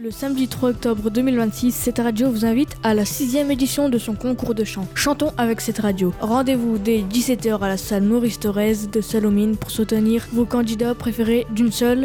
Le samedi 3 octobre 2026, cette radio vous invite à la 6e édition de son concours de chant. Chantons avec cette radio. Rendez-vous dès 17h à la salle Maurice Thorez de Salomine pour soutenir vos candidats préférés d'une seule